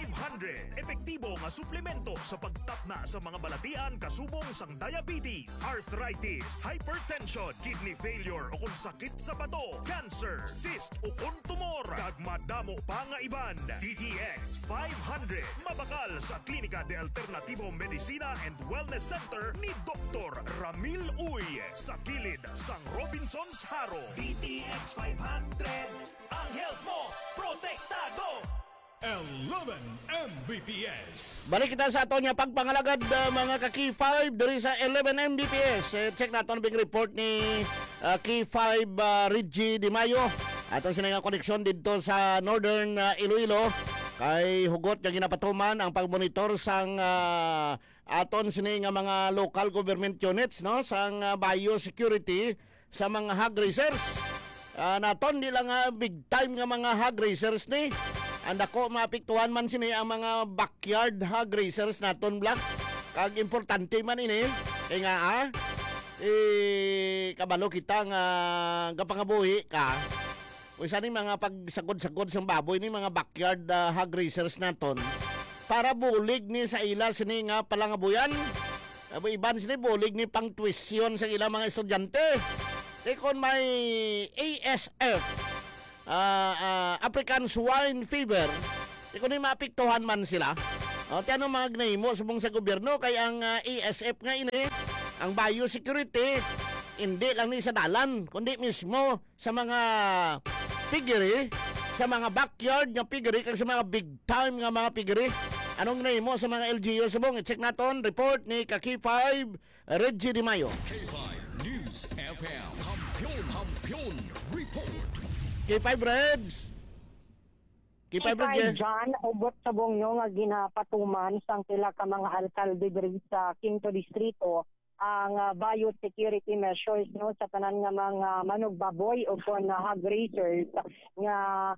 500. Epektibo nga suplemento sa pagtapna sa mga balatian kasubong sang diabetes, arthritis, hypertension, kidney failure o kung sakit sa bato, cancer, cyst o kung tumor. Kag madamo pa nga iban. DTX 500. Mabakal sa Klinika de Alternativo Medicina and Wellness Center ni Dr. Ramil Uy sa kilid sang Robinson's Haro. DTX 500. Ang health mo, protektado! 11 Mbps. Balik kita sa ato niya pagpangalagad mga ka-Key 5 diri sa 11 Mbps. Check natin ang report ni Key 5 Reggie Di Mayo. Atong sinang koneksyon dito sa Northern Iloilo. Kay hugot nga ginapatuman ang pagmonitor sang aton sini nga mga local government units no sang biosecurity sa mga hog racers. Naton di lang big time nga mga hog racers ni. Anda ko maapektuhan man sini ang mga backyard hog racers naton black. Kag importante man ini kay nga kabalo kita nga gapangabuhi ka. Usa ni mga pagsagod-sagod sa baboy ni mga backyard hog racers naton para bulig ni sa ila sini nga palangabuyan. Iban sini bulig ni pang tuition sa ila mga estudyante. Kon may ASF African Swine Fever, kon ni maapektuhan man sila. Tiano mga gnahimo subong sa gobyerno kay ang ASF nga ini ang biosecurity hindi lang ni sa dalan kundi mismo sa mga piggery, sa mga backyard nga piggery kag sa mga big time nga mga piggery. Anong nahimo sa mga LGU subong? I-check naton report ni Key 5 Reggie Di Mayo. K5 News FM. Kampiyon report. Key 5 Reds. Key 5 Reds. John, ubot sa bongyo nga ginapatuman sang pila ka mga alkalde diri sa Quinto Distrito ang biosecurity measures no sa tanan nga mga manugbaboy o kon hog racers nga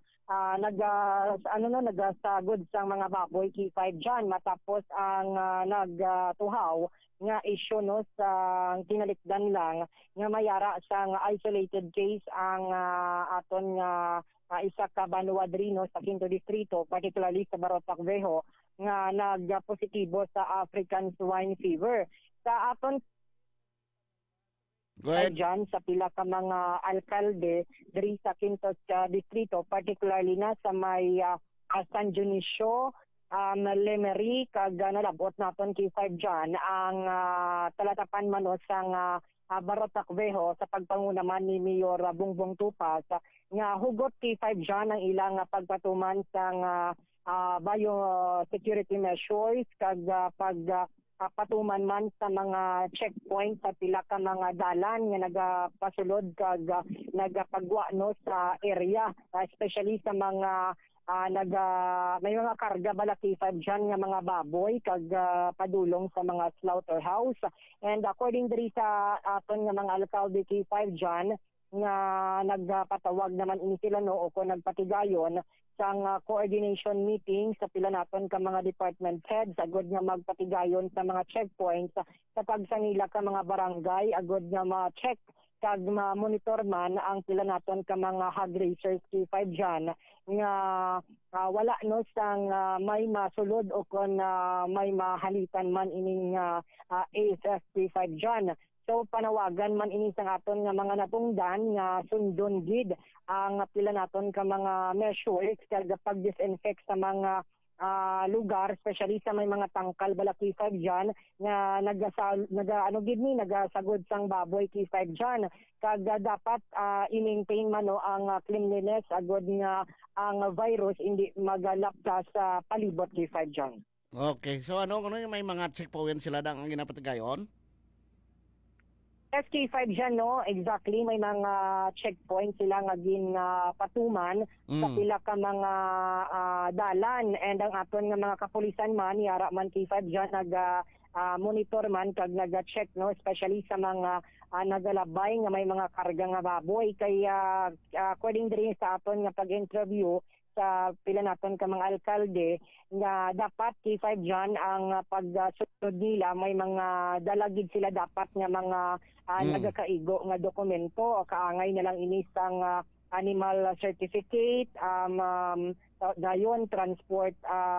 nagasagod sang mga baboy Key 5 John matapos ang nagtuhaw nga issue no sa kinalikdan lang nga mayara sang isolated case ang aton nga isa ka Banuadrino sa Quinto Distrito, particularly sa Barotac Vejo nga nagpositibo sa African Swine Fever. Sa aton dyan sa pila ka mga alkalde diri sa Quinto Distrito, particularly na sa may San Dionisio, Lemery, kag nalabot naton Key 5 dyan ang talatapan manos sang Barotac Vejo sa pagpanguna man ni Mayor Bongbong Tupas nga hugot Key 5 dyan ang ilang pagpatuman sang biosecurity measures kag patuman man sa mga checkpoint sa pila ka mga dalan nga nagapasulod kag nagapagwa no sa area, especially sa mga may mga karga bala Key 5 dyan nga mga baboy kag padulong sa mga slaughterhouse. And according diri sa aton nga mga alkalde Key 5 dyan nga nagpatawag naman ini sila no o kung nagpatigayon sang coordination meeting sa pila naton ka mga department heads agod nga magpatigayon sa mga checkpoints sa pagsangila ka mga barangay agod nga ma-check kag ma-monitor man ang pila naton ka mga hog racers Key 5 dyan nga wala no sang may masulod o kon may mahalitan man ining ASF Key 5 dyan. So panawagan man ini sang aton nga mga natungdan nga sundon gid ang pila naton ka mga measures kag pag-disinfect sa mga lugar, especially sa may mga tangkal bala Key 5 dyan nga nagasagod sang baboy Key 5 dyan kag dapat i-maintain man no ang cleanliness agod nga ang virus hindi magalapta sa palibot Key 5 dyan. Okay, so ano may mga checkpoint sila dang ang ginapatigayon? SK5 dyan, no? Exactly. May mga checkpoints sila nga patuman sa pila ka mga dalan. And ang aton nga mga kapulisan man, yara man K5 dyan, monitor man kag nag-check, no? Especially sa mga nagalabay nga may mga karga nga baboy. Kaya according din sa aton nga pag-interview, sa pila naton ka mga alkalde nga dapat K5 dyan ang pagsunod nila may mga dalagid sila dapat nga mga nagakaigo nga dokumento o kaangay na lang ini sang animal certificate dayon transport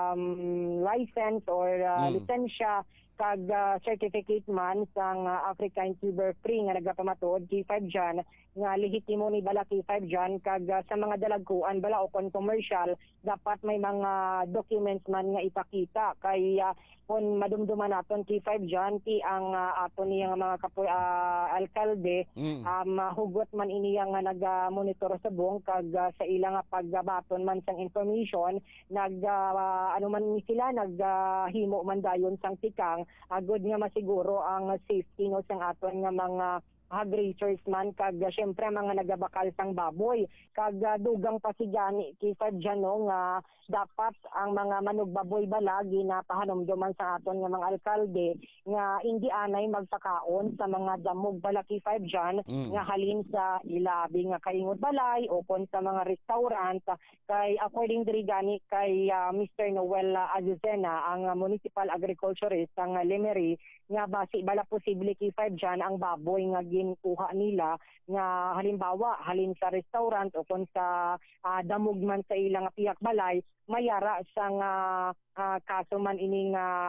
license or lisensya kag certificate man sang African Tuber Free nga nagapamatuod K5 dyan nga lehitimo ni bala K5 dyan kag sa mga dalagkuan bala o kon commercial dapat may mga documents man nga ipakita kay kung madumduman naton K5 dyan ti ang aton niyang mga alkalde hugot man iniya nga nag-monitor sa buong kag sa ilang pagbaton man sang information ano man ni sila naghimo man dayon sang tikang agud nga masiguro ang safety no sang aton nga mga hog racers man kag syempre mga nagabakal sang baboy kag dugang pasigani K5 dyan no nga dapat ang mga manugbaboy balagi na pahanomdoman sa aton nga mga alkalde nga hindi anay magpakaon sa mga damog bala K5 dyan nga halin sa ilabi nga kaingod balay o kon sa mga restaurant kay according diri gani kay Mr. Noel Azucena ang municipal agriculturist ang Lemery nga basi bala posible K5 dyan ang baboy nga ginkuha nila nga halimbawa halin sa restaurant o kon sa damog man sa ilang piyak balay mayara sang kaso man ining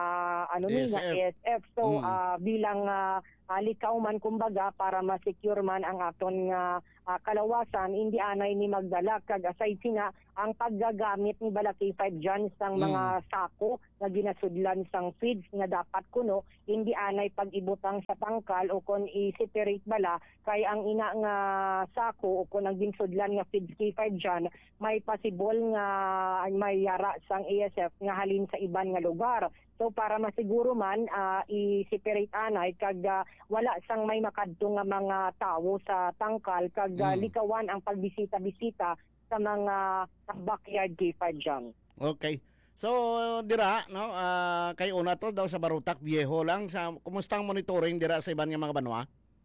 ASF so bilang likaw man kumbaga para ma-secure man ang aton nga kalawasan hindi anay ni magdala kag aside sina ang paggagamit ni bala K5 dyan sang mga sako nga ginasudlan sang feeds nga dapat kuno hindi anay pag-ibutang sa tangkal o kon i-separate bala kay ang ina nga sako o kon ang ginsudlan nga feeds K5 dyan may possible nga may yara sang ASF nga halin sa iban nga lugar. So para masiguro man i-separate anay kag wala sang may makadto nga mga tawo sa tangkal kag likawan ang pagbisita-bisita sa mga backyard K5 dyan. Okay. So dira no kay una to daw sa Barutak Viejo lang sa kumusta ang monitoring dira sa iban nga mga banwa?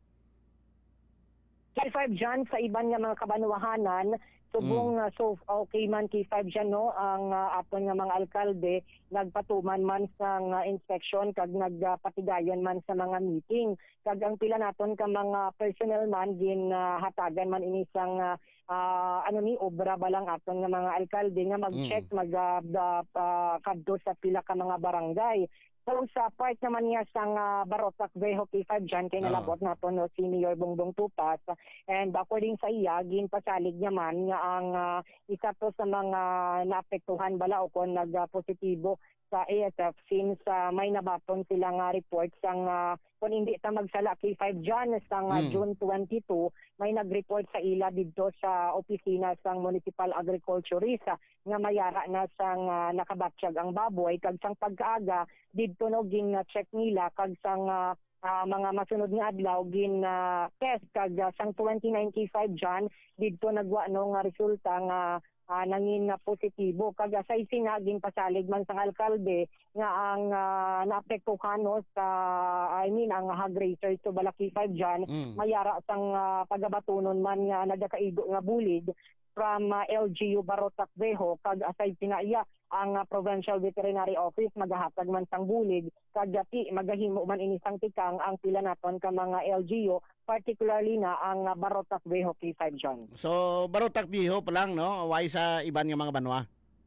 K5 dyan sa iban nga mga kabanwahanan subong so okay man K5 dyan no ang aton nga mga alkalde nagpatuman man sa inspection kag nagpatigayon man sa mga meeting kag ang pila naton ka mga personnel man hatagan man ini sang obra balang aton nga mga alkalde nga mag-check kadto sa pila ka mga barangay. So sa part naman niya sang Barotac Viejo K5 dyan, kay nalabot nato no si Mayor Bongbong Tupas and according sa iya, ginpasalig naman nga ang isa to sa mga naapektuhan bala o kung nagpositibo sa ASF since may nabaton sila nga report sang kung hindi ta magsala K5 dyan sang June 22 may nag-report sa ila dito sa opisina sang Municipal Agriculturist nga mayara na sang nakabatsyag ang baboy kag sang pagkaaga dito no gin-check nila kag sang mga masunod nga adlaw gin test kag sang 29 K5 dyan dito nagwa no nga resulta nga nangin na positibo kag sa isinagin pasalig man sang alkalde nga ang naapektuhan no sa ang hog racer so bala K5 dyan mayara sang pagabatunon man nga nagakaigo nga bulig from LGU Barotac Viejo kag aside pinaiya ang Provincial Veterinary Office magahatag man sang bulig kag dati magahimo man ini sang tikang ang pila naton ka mga LGU particularly na ang Barotac Viejo K5 dyan. So Barotac Viejo pa lang no why sa iban nga mga banwa?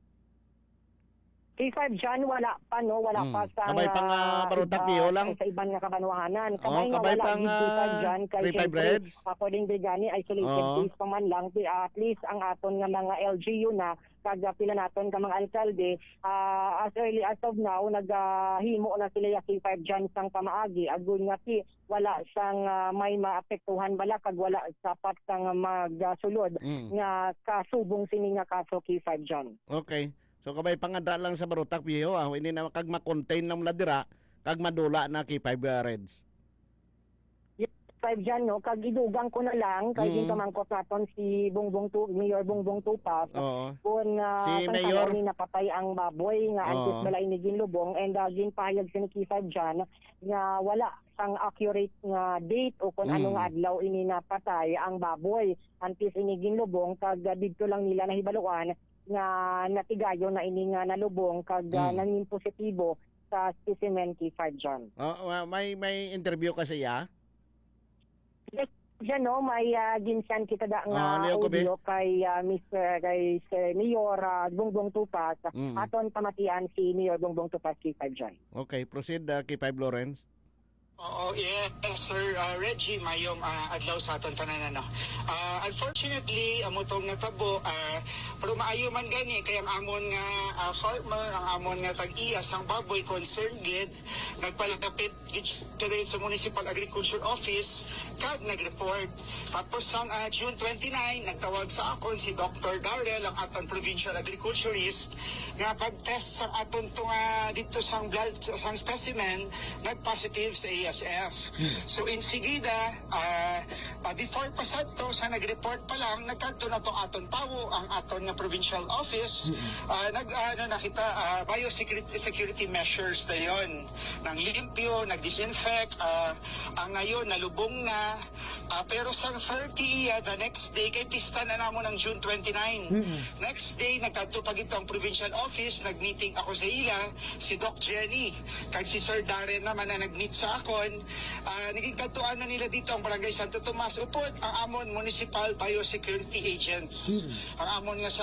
K5 dyan, wala pa, no? Wala pa sa... Kabay pang Barotac Viejo lang? Sa iban nga kabanwahanan. Kabay nga wala pang K5 dyan. Kay 35 Reds? According to Gani, isolated case pa man lang. At least ang aton nga mga LGU na, kag pila naton ka mga alkalde, as early as of now, naghimo na sila yung K5 dyan sang pamaagi. Agun nga wala sang may maapektuhan bala, kag wala sapat sang magsulod nga kasubong sini nga kaso K5 dyan. Okay. So kabay panganda lang sa Barotac Viejo hindi na kag ma-contain lang ladira kag madula na K5 Reds. K5 dyan, no? Kag idugang ko na lang kay din kamangkot naton si Mayor Bongbong Tupas. Kung si Mayor ni napatay ang baboy nga antes balay ni ginlubong and ginpahayag si K5 dyan nga wala sang accurate nga date o kung anong adlaw ini napatay ang baboy antes ini ginlubong kag didto lang nila nahibaluan nga natigayo na ini nga nalubong kag nangin positibo sa specimen K5 dyan. May interview kasi ya? Diyan no, may ginsan kita da nga Leo Kobe. audio kay Mr. kay Mayor Bongbong Tupas. Aton pamatian si Mayor Bongbong Tupas kay 5 John. Okay, proceed K5 Lawrence. Oo, yes, sir. Reggie, mayong adlaw sa aton tanan ano. Unfortunately, amo tong natabo, pero maayo man gani kay ang amon nga farmer, ang amon nga tag-iya sang baboy concerned gid nagpalapit gid sa Municipal Agriculture Office kag nag-report. Tapos sang June 29 nagtawag sa akon si Dr. Darrell, ang aton provincial agriculturist, nga pag-test sa aton tong dito sang blood sang specimen nag-positive sa ASF. So insigida, before pa sad to, sa nag-report pa lang, nagkanto na to aton tawo, ang aton nga provincial office, nakita biosecurity measures na yon. Nang limpyo, nag-disinfect, ang ngayon, nalubong na, pero sa 30, the next day, kay pista na namo ng June 29. Next day, nagkanto pa gito ang provincial office, nag-meeting ako sa ila, si Doc Jenny, kag si Sir Darren naman na nag-meet sa akon, naging kantuan na nila dito ang Barangay Santo Tomas upod ang amon municipal biosecurity agents. Ang amon nga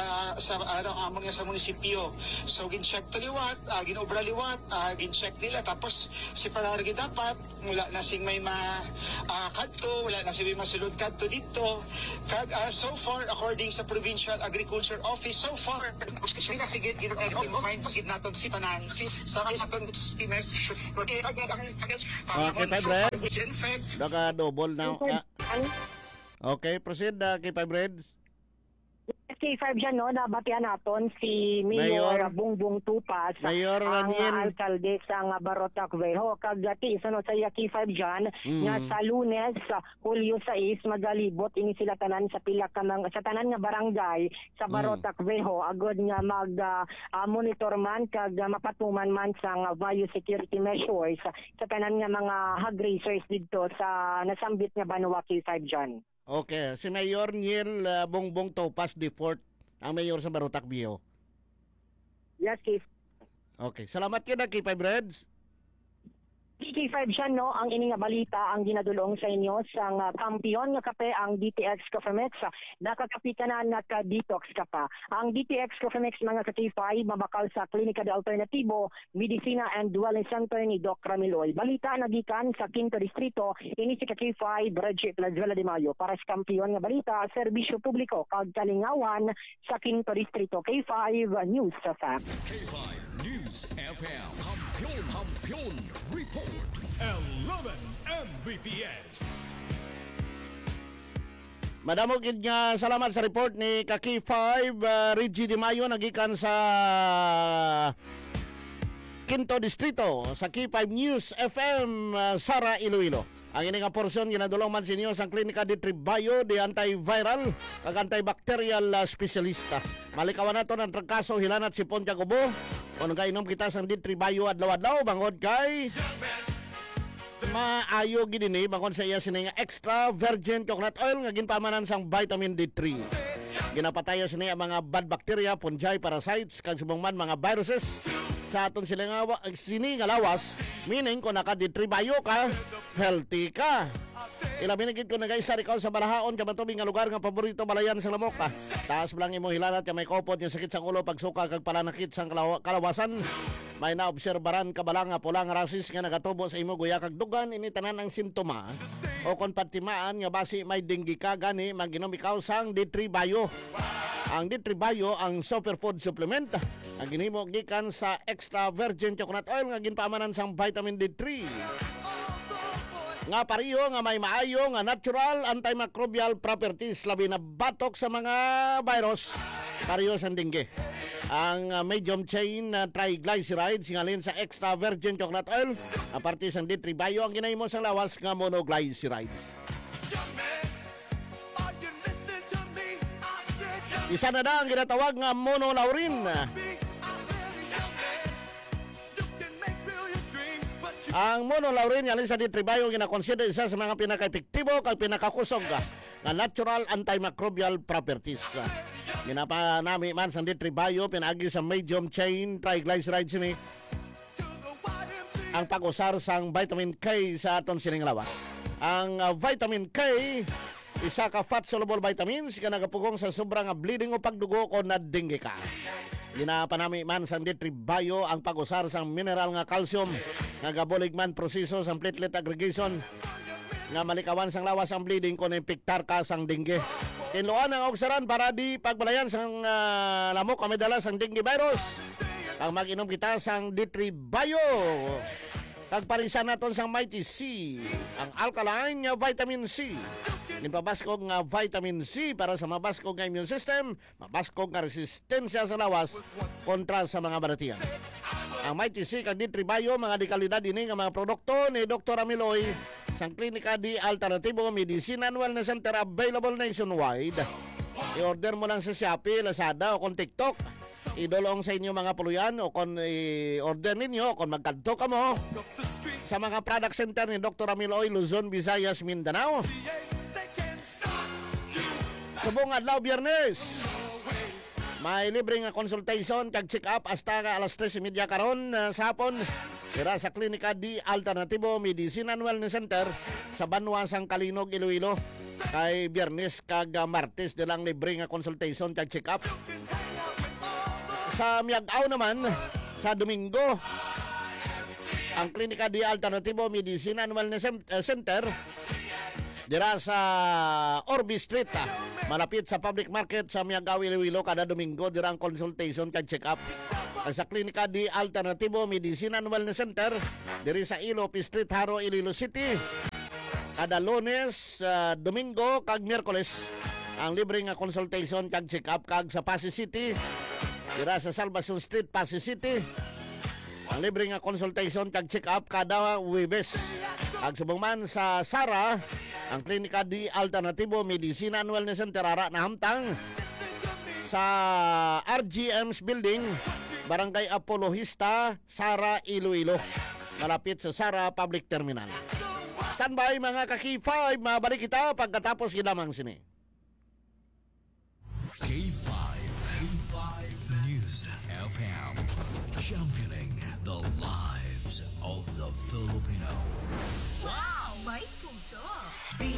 sa munisipyo. So gin-check to liwat, ginobra liwat, gin-check nila, tapos si parargi dapat mula na sing may kadto, wala na sing may masulod kadto dito. Kag so far according sa Provincial Agriculture Office, so far sige mind pagid naton kitanan sa aton steamers. Okay, K5 Red. Naka-double na. Okay, proceed K5 Reds. K5 dyan, no, nabatian naton si Mayor Bongbong Tupas, Mayor ang Raniel. alkalde sa Barotac Veho. Kagati, no, sa K5 dyan, nga sa Lunes, Hulyo 6, magalibot, ini sila tanan sa pila ka sa tanan nga barangay sa Barotac Veho, agod nga mag-monitor man, kag mapatuman man sa biosecurity measures sa tanan nga mga hog raisers dito sa nasambit nga Banwa K5 dyan. Okay, si Mayor Niel Bongbong Topas IV, ang mayor sa Barotac Bio. Yes, K5. Okay, salamat kina K5 Reds. K5 siya, no, ang ini nga balita ang ginadulong sa inyo sang kampiyon nga kape ang DTX Cofemex. Nakakapikanan na ka-detox ka pa. Ang DTX Cofemex mga ka-K5 mabakal sa Klinika de Alternativo, Medicina and Wellness Center ni Doc Ramiloy. Balita nagikan sa 5th Distrito, ini si ka-K5 Reggie Plazuela de Mayo para sa kampiyon nga balita, serbisyo publiko kag kalingawan sa 5th Distrito. K5 News sa Fact. K5 News FM. Kampiyon Report. 11 Mbps. Madamo gid nga salamat sa report ni Kaki 5 Reggie Di Mayo nagikan sa Quinto Distrito sa K5 News FM Sara Iloilo. Ang ini nga porsyon ginadulong man sinyo sa klinika di Tribayo di antiviral kag antibacterial specialista. Malikawan nato ang trangkaso hilanat sipon kag ubo. Kung gainom kita sang di Tribayo adlaw-adlaw bangod kay maayo gid ini bangod sa iya sini nga extra virgin coconut oil nga ginpamanan sang vitamin D3. Ginapatayo sini ang mga bad bacteria, fungi, parasites kag subong man mga viruses sa aton sila nga sini nga lawas, meaning kung naka-D3 ka, healthy ka. Ilabi na gid ko nagaisar ikaw sa balahaon ka matubig nga lugar nga paborito balayan sa lamok ka. Taas lang imo hilanat ka may kopot nga sakit sa ulo pagsuka kag palanakit sang kalawasan. May naobserbaran ka bala nga pulang rasis nga nagatubo sa imo guya kag dugan ini tanan ang simptoma. O kung patimaan nga basi may dengue ka gani maginom ikaw sang D3 Bio. Ang D3 Bio ang superfood supplement ang ginhimo gikan sa extra virgin coconut oil nga ginpamanan sang vitamin D3. Nga pariyo nga may maayo nga natural antimicrobial properties labi na batok sa mga virus pariyo sa dengue. Ang medium chain triglycerides ngalin sa extra virgin coconut oil aparte sa D3 Bio ang ginahimo sang lawas nga monoglycerides. Isa na ang ginatawag nga monolaurin. Ang monolaurin nga sa D3 Bio gina-consider isa sa mga pinaka-epektibo kag pinakakusog nga natural antimicrobial properties. Ginapanami man sa D3 Bio pinaagi sa medium chain triglycerides ni ang pag-usar sang vitamin K sa aton sining lawas. Ang vitamin K, isa ka fat-soluble vitamins ka nagapugong sa sobrang bleeding o pagdugo o nadingge ka. Ginapanami man sang D3 Bio ang pag-usar sang mineral nga calcium, nagabulig man proseso sang platelet aggregation, nga malikawan sang lawas ang bleeding kung impiktar ka sang dengue. Tinluan ang oksaran para di pagbalayan sang lamok ang medala sang dengue virus. Ang mag-inom kita sang D3 Bio. Tagparisan naton sang Mighty C, ang alkaline nga vitamin C. Nipabaskog nga vitamin C para sa mabaskog nga immune system, mabaskog nga resistensya sa lawas kontra sa mga balatian. Ang Mighty C kag D3 Bio, mga dekalidad ini nga mga produkto ni Dr. Amiloy sang Klinika di Alternativo Medicine and Wellness Center, available nationwide. I-order mo lang sa Shopee, Lazada o kung TikTok. Idolong sa inyo mga puluyan o kung i-order ninyo, kung magkanto ka mo sa mga product center ni Dr. Amiloy, Luzon, Visayas, Mindanao. Subong adlaw Biyernes, may libreng consultation kag check up hasta alas 3:30 karon sa hapon. Tira sa Klinika di Alternativo Medicine and Wellness Center sa Banwasang Kalinog, Iloilo. Kay Biyernes kag Martes nilang libre nga consultation kag check up. Sa Miag-aw naman sa Domingo, ang Klinika di Alternativo Medicine and Wellness Center dira sa Orbi Street, malapit sa public market sa Miag-aw, Iloilo. Kada Domingo dira ang consultation kag check up. Sa Klinika di Alternativo Medicine and Wellness Center diri sa Ilopi Street, Haro, Iloilo City. Kada Lunes, Domingo kag Miyerkules ang libre nga consultation kag check up. Kag sa Pasig City dira sa Salvacion Street, Pasig City, ang libre nga consultation kag check up kada Huwebes. Kag subong man sa Sara, ang Klinika di Alternativo Medicine and Wellness Center ara na hamtang sa RGM's Building, Barangay Apologista, Sara, Iloilo, malapit sa Sara Public Terminal. Standby mga ka-K5, mabalik kita pagkatapos lamang sini. K5 News FM, championing the lives of the Filipino. Wow! May puso!